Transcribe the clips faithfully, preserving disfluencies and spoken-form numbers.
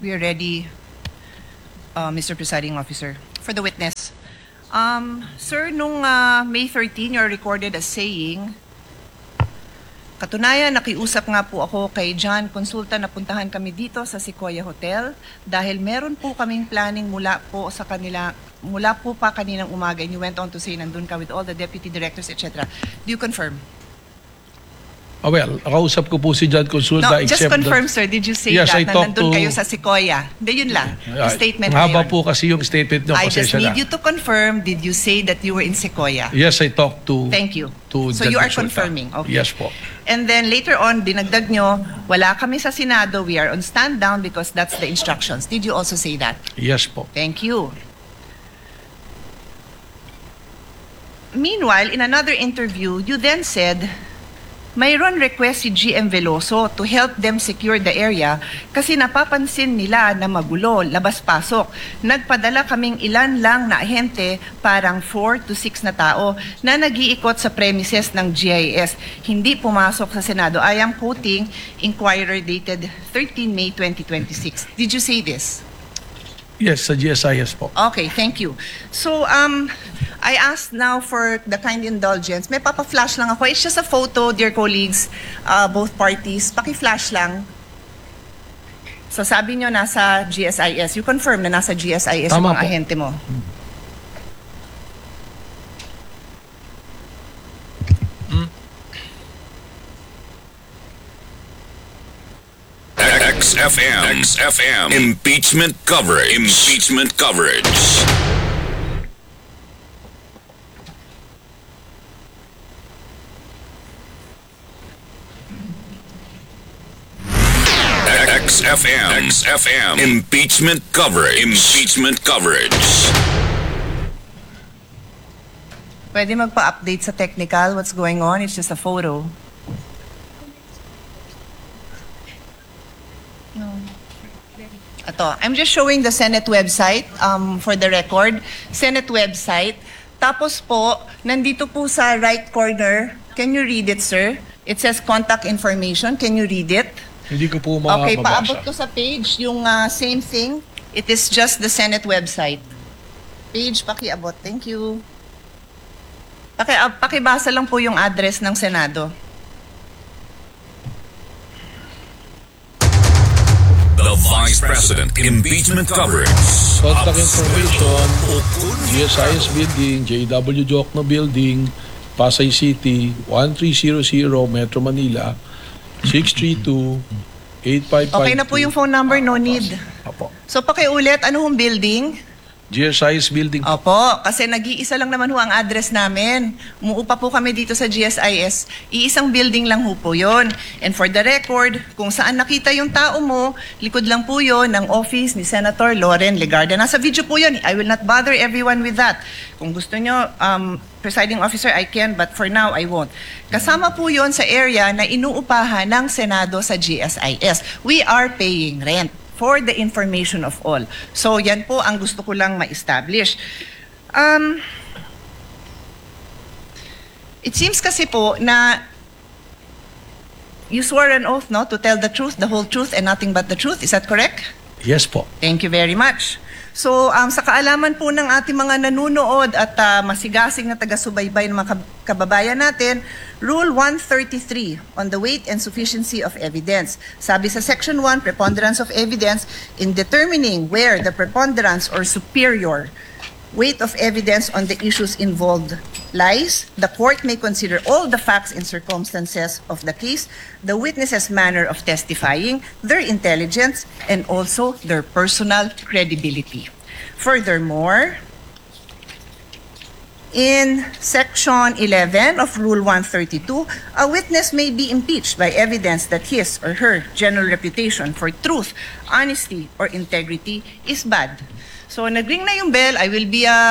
We are ready, uh, Mister Presiding Officer. For the witness. Um, sir, nung uh, May thirteenth, you're recorded as saying, katunayan, nakiusap nga po ako kay John Consulta na puntahan kami dito sa Sequoia Hotel dahil meron po kaming planning mula po sa kanila, mula po pa kaninang umaga, and you went on to say nandun ka with all the deputy directors, et cetera. Do you confirm? Oh, well, nakausap ko po si John Consulta. No, just confirm, that, sir. Did you say yes, that I na nandun to, kayo sa Sequoia? Hindi, yun lang. Uh, statement haba na yun. po kasi yung statement nyo. I just need na. you to confirm, did you say that you were in Sequoia? Yes, I talked to Thank you. To so John you are Consulta. confirming? Okay. Yes po. And then later on, dinagdag nyo, wala kami sa Senado, we are on stand down because that's the instructions. Did you also say that? Yes po. Thank you. Meanwhile, in another interview, you then said, mayroon request si G M Veloso to help them secure the area kasi napapansin nila na magulo, labas-pasok. Nagpadala kaming ilan lang na ahente, parang four to six na tao, na nag-iikot sa premises ng G I S. Hindi pumasok sa Senado. I am quoting Inquirer dated thirteenth May twenty twenty-six. Did you say this? Yes, sa G S I S po. Okay, thank you. So, um, I asked now for the kind indulgence. May papa-flash lang ako. It's just a photo, dear colleagues, uh, both parties. Paki-flash lang. So, sabi nyo nasa G S I S. You confirm na nasa G S I S Tama yung mga po. ahente mo. X F M. X F M. Impeachment coverage. Impeachment coverage. X F M. X F M. Impeachment coverage. Impeachment coverage. Pwede magpa-update sa technical what's going on. It's just a photo. Ito, I'm just showing the Senate website um, for the record. Senate website. Tapos po, nandito po sa right corner, can you read it, sir? It says contact information. Can you read it? Hindi ko po ma Okay, mabasa. paabot ko sa page yung uh, same thing. It is just the Senate website. Page, pakiabot. Thank you. Paki, uh, pakibasa lang po yung address ng Senado. The Vice President Impeachment coverage. Contact information, G S I S Building, J W Jokno Building, Pasay City, one three zero zero Metro Manila, six three two, eight five five two. Okay na po yung phone number, no need. Opo. So pakiulit, ano hong building? G S I S Building. Opo, kasi nag-iisa lang naman ho ang address namin. Umuupa po kami dito sa G S I S. Iisang building lang ho po yun. And for the record, kung saan nakita yung tao mo, likod lang po yun ng office ni Senator Loren Legarda. Nasa video po yun. I will not bother everyone with that. Kung gusto nyo, um, Presiding Officer, I can, but for now, I won't. Kasama po yun sa area na inuupahan ng Senado sa G S I S. We are paying rent. For the information of all. So, yan po ang gusto ko lang ma-establish. Um, it seems kasi po na you swore an oath, no, to tell the truth, the whole truth, and nothing but the truth. Is that correct? Yes po. Thank you very much. So, um, sa kaalaman po ng ating mga nanunood at uh, masigasig na taga-subaybay ng mga kababayan natin, Rule one thirty-three on the weight and sufficiency of evidence. Sabi sa Section one, preponderance of evidence, in determining where the preponderance or superior weight of evidence on the issues involved lies, the court may consider all the facts and circumstances of the case, the witness's manner of testifying, their intelligence, and also their personal credibility. Furthermore, in Section eleven of Rule one thirty-two, a witness may be impeached by evidence that his or her general reputation for truth, honesty, or integrity is bad. So, nag-ring na yung bell. I will be uh,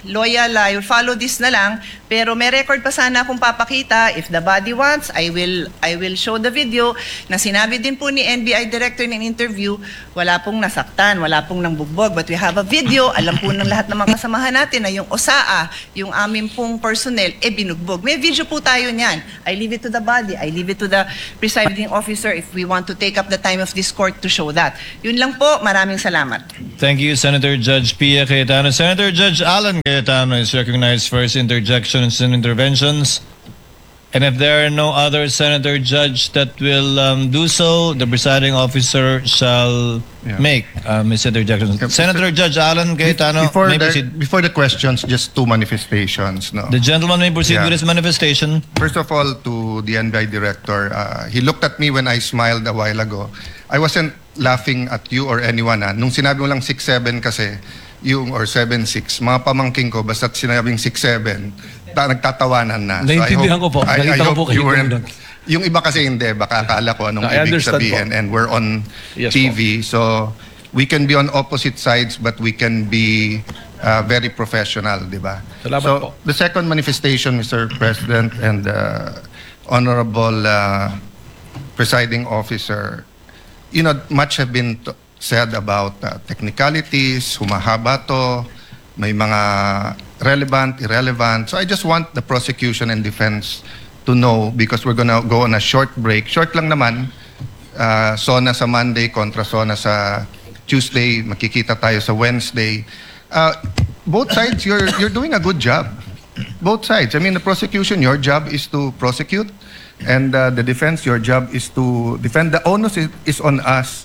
loyal, I will follow this na lang. Pero may record pa sana akong papakita. If the body wants, I will I will show the video na sinabi din po ni N B I Director in an interview, wala pong nasaktan, wala pong nangbugbog. But we have a video, alam po ng lahat ng mga kasamahan natin na yung O S A A, yung aming pong personnel, e binugbog. May video po tayo niyan. I leave it to the body, I leave it to the presiding officer if we want to take up the time of this court to show that. Yun lang po, maraming salamat. Thank you, Senator Judge Pia Cayetano. Senator Judge Alan Cayetano is recognized for his interjections and interventions. And if there are no other Senator Judge that will um, do so, the presiding officer shall Yeah. make um, his interjections. Okay, Senator Judge Alan Cayetano, before may the, proceed. before the questions, just two manifestations. No. The gentleman may proceed Yeah. with his manifestation. First of all, to the N B I director, uh, he looked at me when I smiled a while ago. I wasn't laughing at you or anyone. Ah. Nung sinabi mo lang six seven kasi, yung or seven six, mga pamangking ko, basta't sinabing six seven, ta- nagtatawanan na. Naintindihan I hope- ko po. I, I Nakita ko hope po kayo you weren't, doon. yung iba kasi hindi, baka akala ko anong I ibig understand sabihin. po. And we're on Yes T V, so we can be on opposite sides, but we can be uh, very professional, di ba? Salamat so, po. the second manifestation, Mister President and uh, Honorable uh, Presiding Officer, you know, much have been t- said about uh, technicalities, humahaba to, may mga relevant, irrelevant. So I just want the prosecution and defense to know, because we're gonna go on a short break. Short lang naman, uh, SONA sa Monday kontra SONA sa Tuesday, makikita tayo sa Wednesday. Uh, both sides, you're, you're doing a good job. Both sides. I mean, the prosecution, your job is to prosecute, and uh, the defense, your job is to defend. The onus is, is on us.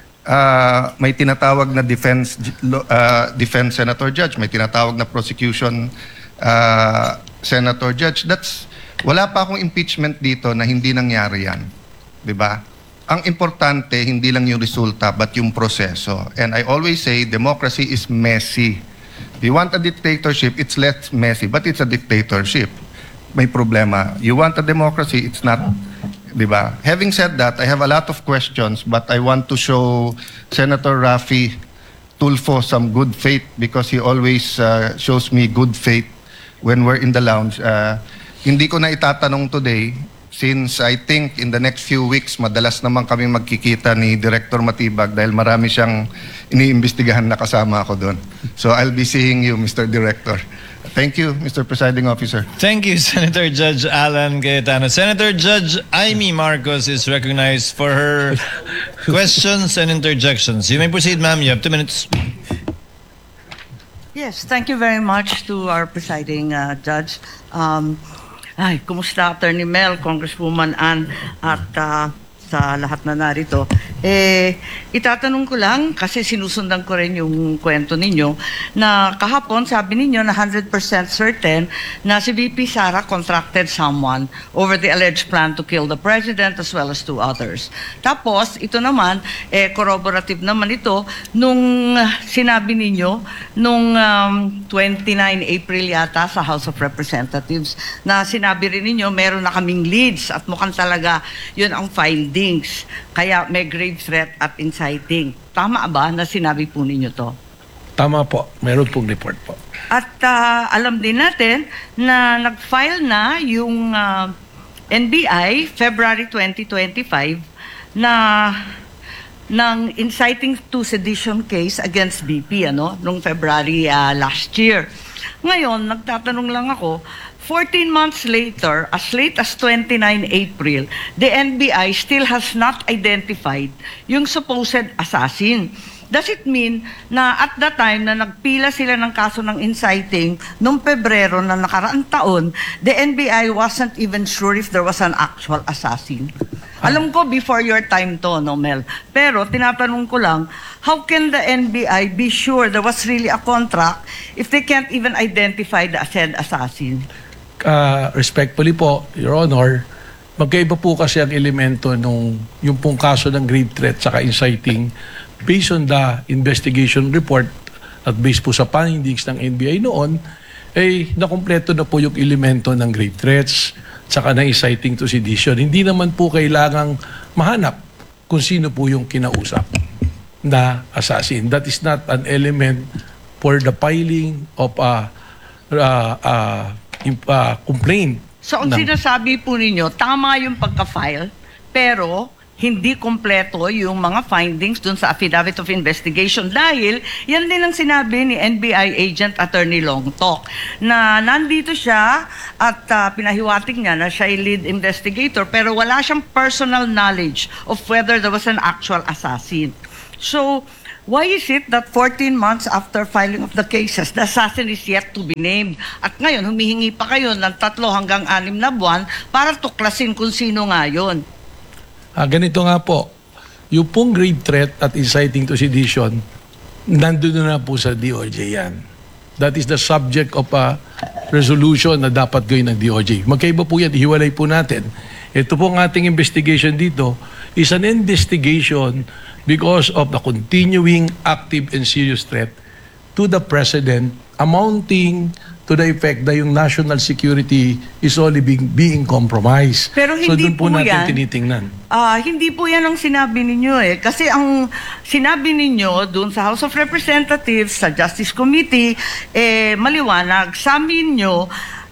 Uh, may tinatawag na defense uh, defense senator judge, may tinatawag na prosecution uh, senator judge. That's wala pa akong impeachment dito na hindi nangyari yan. 'Di ba? Ang importante hindi lang yung resulta but yung proseso. And I always say democracy is messy. If you want a dictatorship, it's less messy, but it's a dictatorship. May problema. You want a democracy, it's not. Diba? Having said that, I have a lot of questions, but I want to show Senator Raffy Tulfo some good faith because he always uh, shows me good faith when we're in the lounge. Uh, hindi ko na itatanong today since I think in the next few weeks, madalas naman kami magkikita ni Director Matibag dahil marami siyang iniimbestigahan na kasama ako doon. So I'll be seeing you, Mister Director. Thank you, Mister Presiding Officer. Thank you, Senator Judge Alan Cayetano. Senator Judge Amy Marcos is recognized for her questions and interjections. You may proceed, ma'am. You have two minutes. Yes, thank you very much to our presiding uh, judge. Um, ay, kumusta Attorney Mel, Congresswoman Ann, at uh, sa lahat na narito. Eh, itatanong ko lang, kasi sinusundan ko rin yung kwento ninyo, na kahapon sabi ninyo na one hundred percent certain na si V P Sara contracted someone over the alleged plan to kill the president as well as two others. Tapos, ito naman, eh, corroborative naman ito, nung sinabi ninyo, nung um, twenty-nine April yata sa House of Representatives, na sinabi rin ninyo, meron na kaming leads at mukhang talaga yun ang findings. Kaya may grave threat at inciting. Tama ba na sinabi po ninyo to? Tama po. Meron pong report po. At uh, alam din natin na nag-file na yung uh, N B I February twenty twenty-five na ng inciting to sedition case against B P ano nung February uh, last year. Ngayon, nagtatanong lang ako, fourteen months later, as late as twenty-nine April, the N B I still has not identified yung supposed assassin. Does it mean na at that time na nagpila sila ng kaso ng inciting noong Pebrero na nakaraang taon, the N B I wasn't even sure if there was an actual assassin? Alam ko before your time to, no, Mel? Pero tinatanong ko lang, how can the N B I be sure there was really a contract if they can't even identify the said assassin? Uh, respectfully po, Your Honor, magkaiba po kasi ang elemento nung yung pong kaso ng grave threat saka inciting based on the investigation report at based po sa findings ng N B I noon, eh, nakumpleto na po yung elemento ng grave threats saka na inciting to sedition. Hindi naman po kailangang mahanap kung sino po yung kinausap na assassin. That is not an element for the filing of a uh, uh, im- uh, complaint. So ang ng- sinasabi po ninyo, tama yung pagka-file, pero hindi kompleto yung mga findings dun sa affidavit of investigation dahil yan din ang sinabi ni N B I agent Attorney Longtok na nandito siya at uh, pinahiwatig niya na siya ay lead investigator pero wala siyang personal knowledge of whether there was an actual assassin. So, why is it that fourteen months after filing of the cases, the assassin is yet to be named? At ngayon, humihingi pa kayo ng tatlo hanggang anim na buwan para tuklasin kung sino nga yun. Ah, ganito nga po, yung pong grave threat at inciting to sedition, nandun na po sa D O J yan. That is the subject of a resolution na dapat gawin ng D O J. Magkaiba po yan, ihiwalay po natin. Ito pong ating investigation dito is an investigation because of the continuing active and serious threat to the President amounting to the effect that yung national security is only being, being compromised. Pero so hindi doon po, po natin yan. tinitingnan. Ah, hindi po yan ang sinabi ninyo eh. Kasi ang sinabi ninyo doon sa House of Representatives, sa Justice Committee, eh, maliwanag, sa amin nyo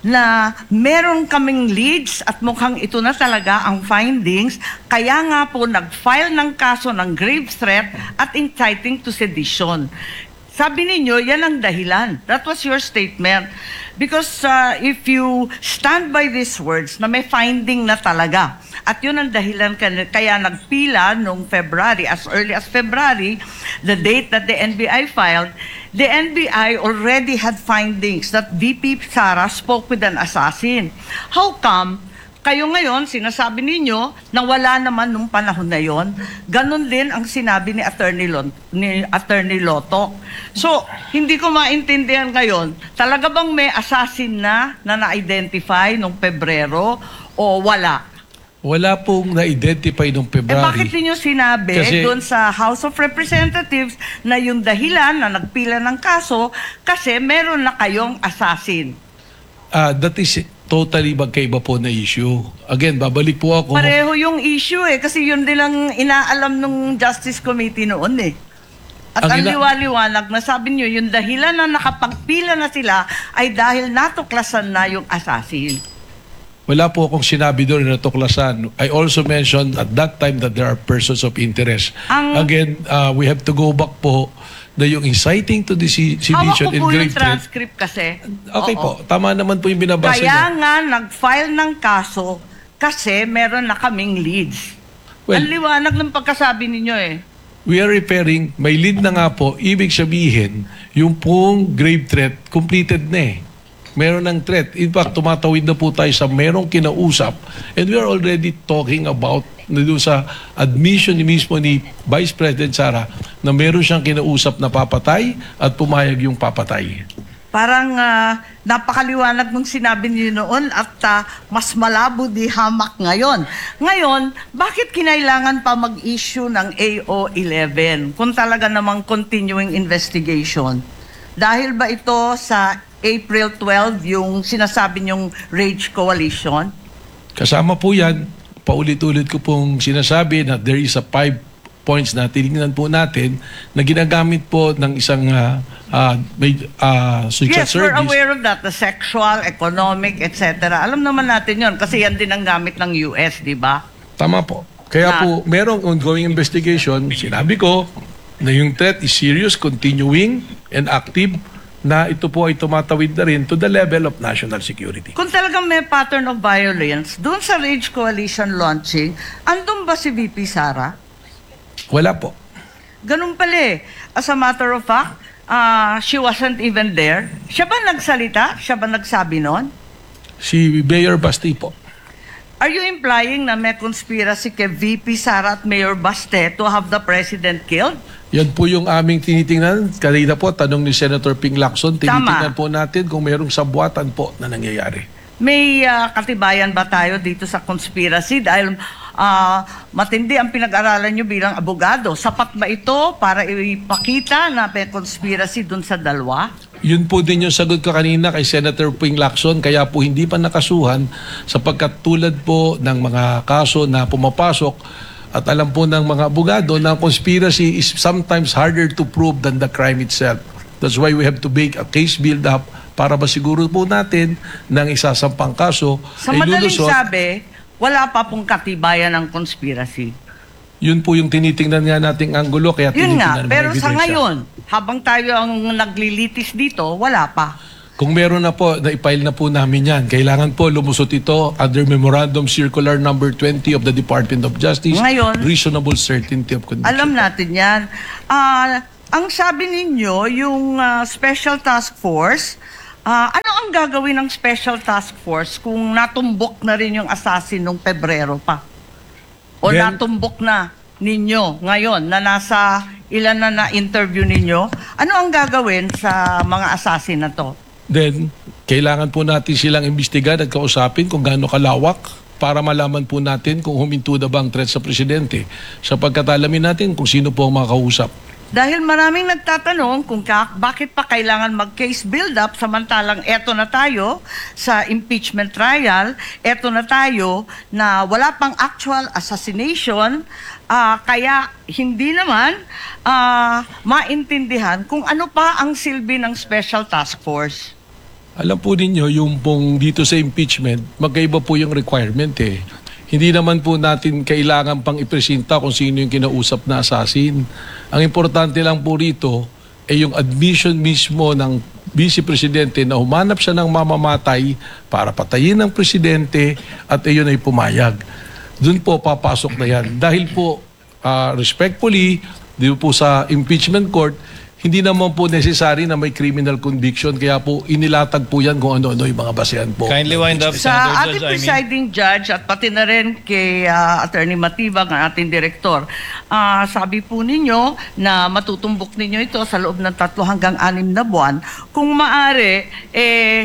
na meron kaming leads at mukhang ito na talaga ang findings, kaya nga po nag-file ng kaso ng grave threat at inciting to sedition. Sabi ninyo, yan ang dahilan. That was your statement. Because uh, if you stand by these words na may finding na talaga, at yun ang dahilan kaya, kaya nagpila noong February, as early as February, the date that the N B I filed, the N B I already had findings that V P Sara spoke with an assassin. How come kayo ngayon, sinasabi ninyo na wala naman nung panahon na yon? Ganon din ang sinabi ni Attorney, Lon, ni Attorney Lotok. So, hindi ko maintindihan ngayon, talaga bang may assassin na na na-identify nung Pebrero o wala? Wala pong na-identify noong Eh February. bakit niyo sinabi Kasi- doon sa House of Representatives na yung dahilan na nagpila ng kaso kasi meron na kayong assassin? Ah, that is totally magkaiba po na issue. Again, babalik po ako. Pareho yung issue eh, kasi yun din ang inaalam ng Justice Committee noon eh. At Ang ang ina- liwaliwanag na sabi nyo, yung dahilan na nakapagpila na sila ay dahil natuklasan na yung assassin. Wala po akong sinabi doon na natuklasan. I also mentioned at that time that there are persons of interest. Ang- Again, uh, we have to go back po na yung inciting to the se- Hawak sedition ko and po yung grave threat. transcript kasi. Okay Oo. po, tama naman po yung binabasa Kaya niya. nga nag-file ng kaso kasi meron na kaming leads. Well- ang liwanag ng pagkasabi ninyo eh. We are referring, may lead na nga po, ibig sabihin, yung pong grave threat, completed na eh. Meron ng threat. In fact, tumatawid na po tayo sa merong kinausap. And we are already talking about na doon sa admission ni mismo ni Vice President Sara na meron siyang kinausap na papatay at pumayag yung papatay. Parang ah, napakaliwanag nung sinabi niyo noon at ah, mas malabo di hamak ngayon. Ngayon, bakit kinailangan pa mag-issue ng A O eleven kung talaga namang continuing investigation? Dahil ba ito sa April twelfth yung sinasabi niyong Rage Coalition? Kasama po yan, paulit-ulit ko pong sinasabi na there is a five points na tinignan po natin na ginagamit po ng isang uh, uh, may, uh, social Yes, we're service. aware of that. The sexual, economic, et cetera. Alam naman natin yon kasi yan din ang gamit ng U S, di ba? Tama po. Kaya Na- po, merong ongoing investigation. Sinabi ko na yung threat is serious, continuing, and active, na ito po ay tumatawid na rin to the level of national security. Kung talagang may pattern of violence, doon sa Rage Coalition launching, andun ba si V P Sara? Wala po. Ganun pala eh. As a matter of fact, ah, she wasn't even there. Siya ba nagsalita? Siya ba nagsabi nun? Si Mayor Basti po. Are you implying na may conspiracy kay V P Sara at Mayor Baste to have the president killed? Yan po yung aming tinitingnan. Kanina po, tanong ni Senator Ping Lacson, tinitingnan po natin kung merong sabwatan po na nangyayari. May ah, katibayan ba tayo dito sa conspiracy? Dahil ah, matindi ang pinag-aralan nyo bilang abogado. Sapat ba ito para ipakita na may conspiracy dun sa dalawa? Yun po din yung sagot ko kanina kay Senator Ping Lacson, kaya po hindi pa nakasuhan sapagkat tulad po ng mga kaso na pumapasok at alam po ng mga abogado na conspiracy is sometimes harder to prove than the crime itself. That's why we have to make a case build-up para masiguro po natin ng isasampang kaso Sa ay madaling lulusot. sabi, wala pa pong katibayan ng conspiracy. Yun po yung tinitingnan nga nating anggulo, kaya Yun nga, tinitingnan ng mga pero sa ebidensya. ngayon, habang tayo ang naglilitis dito, wala pa. Kung meron na po, na-file na po namin yan. Kailangan po lumusot ito under Memorandum Circular number twenty of the Department of Justice. Ngayon, reasonable certainty of conviction. Alam natin yan. Ah, ang sabi ninyo, yung ah, Special Task Force, ah, ano ang gagawin ng Special Task Force kung natumbok na rin yung assassin nung Pebrero pa? O Then- natumbok na ninyo ngayon na nasa ilan na na-interview ninyo? Ano ang gagawin sa mga assassin na to? Then, kailangan po natin silang imbestigan at kausapin kung gaano kalawak para malaman po natin kung huminto na ba ang threat sa presidente. Sapagkat alamin natin kung sino po ang makakausap. Dahil maraming nagtatanong kung ka, bakit pa kailangan mag-case build-up samantalang eto na tayo sa impeachment trial, eto na tayo na wala pang actual assassination, ah, kaya hindi naman ah, maintindihan kung ano pa ang silbi ng Special Task Force. Alam po ninyo, yung pong dito sa impeachment, magkaiba po yung requirement eh. Hindi naman po natin kailangan pang ipresenta kung sino yung kinausap na assassin. Ang importante lang po rito ay yung admission mismo ng Vice Presidente na humanap siya ng mamamatay para patayin ng Presidente at iyon ay pumayag. Doon po papasok na yan. Dahil po, ah, respectfully, di po sa impeachment court, hindi naman po necessary na may criminal conviction. Kaya po inilatag po yan kung ano-ano yung mga basehan po. Kindly wind up, Sa Senator ating Judge Amy. presiding judge at pati na rin kay ah, Attorney Matibag, ang ating direktor, ah, sabi po ninyo na matutumbok ninyo ito sa loob ng tatlo hanggang anim na buwan. Kung maaari, eh,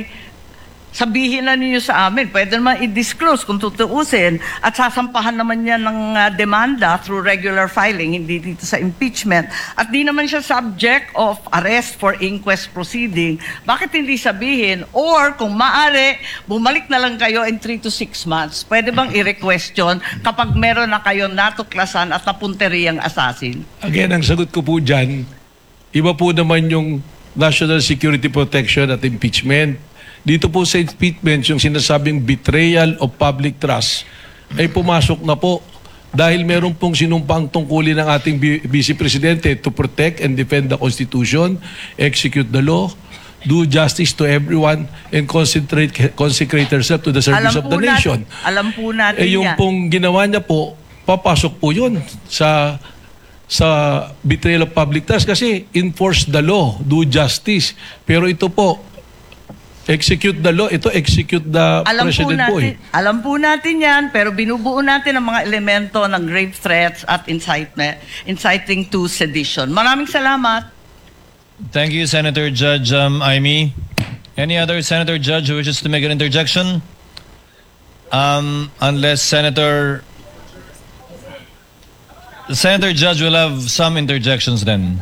sabihin na ninyo sa amin, pwede naman i-disclose kung tutuusin at sasampahan naman yan ng ah, demanda through regular filing, hindi dito sa impeachment. At di naman siya subject of arrest for inquest proceeding. Bakit hindi sabihin? Or kung maaari, bumalik na lang kayo in three to six months. Pwede bang i-requestion kapag meron na kayong natuklasan at napunteriyang assassin? Again, ang sagot ko po dyan, iba po naman yung national security protection at impeachment. Dito po sa impeachment, yung sinasabing betrayal of public trust ay pumasok na po dahil meron pong sinumpang tungkulin ng ating bi- Vice Presidente to protect and defend the Constitution, execute the law, do justice to everyone, and concentrate, consecrate herself to the service Alam of po the nation. natin, alam po natin Eh yung yan. pong ginawa niya po, papasok po yun sa sa betrayal of public trust kasi enforce the law, do justice. Pero ito po, execute the law, ito execute the Alam po president po, natin, eh. alam po natin yan, pero binubuo natin ang mga elemento ng grave threats at incitement, inciting to sedition. Maraming salamat. Thank you, Senator Judge um, Amy. Any other Senator Judge who wishes to make an interjection? Um, unless Senator... Senator Judge will have some interjections then.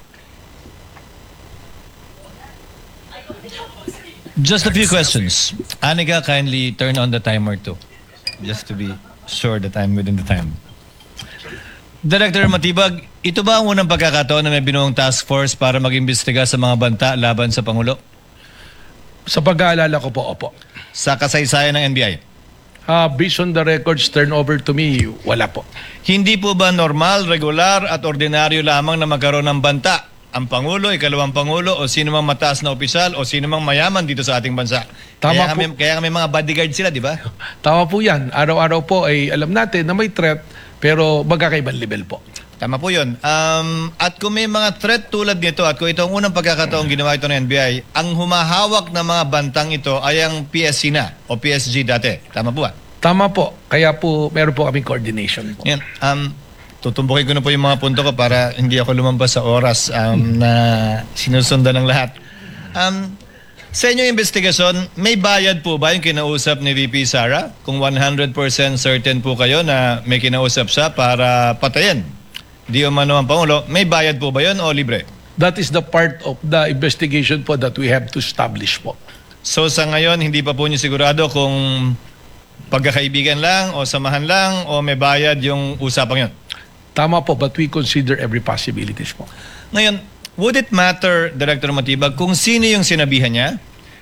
Just a few questions. Anika, kindly turn on the timer too. Just to be sure that I'm within the time. Director Matibag, ito ba ang unang pagkakataon na may binuong task force para mag-imbestiga sa mga banta laban sa Pangulo? Sa pag-aalala ko po, opo. Sa kasaysayan ng N B I? Uh, based on the records turned over to me, wala po. Hindi po ba normal, regular at ordinaryo lamang na magkaroon ng banta? Ang Pangulo, ikalawang Pangulo, o sino mang mataas na opisyal, o sino mang mayaman dito sa ating bansa. Tama kaya, po. kami, kaya kami mga bodyguard sila, di ba? Tama po yan. Araw-araw po ay alam natin na may threat, pero magkakaibang level po. Tama po yun. Um, at kung may mga threat tulad nito, at kung ito ang unang pagkakataong ginawa ito ng N B I, ang humahawak ng mga bantang ito ay ang P S C na, o P S G dati. Tama po ba? Tama po. Kaya po, meron po kaming coordination po. Yan. Um, tutumbukin ko na po yung mga punto ko para hindi ako lumampas sa oras um, na sinusundan ng lahat. Um, sa inyong investigasyon, may bayad po ba yung kinausap ni V P Sara? Kung one hundred percent certain po kayo na may kinausap siya para patayin di umano ang Pangulo, may bayad po ba yun o libre? That is the part of the investigation po that we have to establish po. So sa ngayon, hindi pa po niyo sigurado kung pagkakaibigan lang o samahan lang o may bayad yung usapang yun? Tama po, but we consider every possibilities po. Ngayon, would it matter, Director Matibag, kung sino yung sinabihan niya?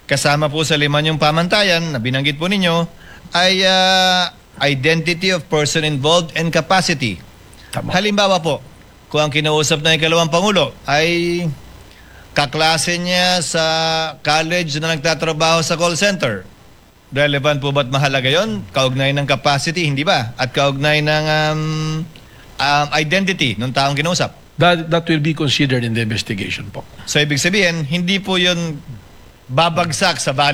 kasama po sa lima yung pamantayan na binanggit po ninyo ay ah, identity of person involved and capacity. Tama. Halimbawa po, kung ang kinausap na ikalawang Pangulo ay kaklase niya sa college na nagtatrabaho sa call center, relevant po ba't mahalaga yon? Kaugnay ng capacity, hindi ba? At kaugnay ng um, um, identity ng taong kinausap. That, that will be considered in the investigation po. So ibig sabihin, hindi po yun babagsak sa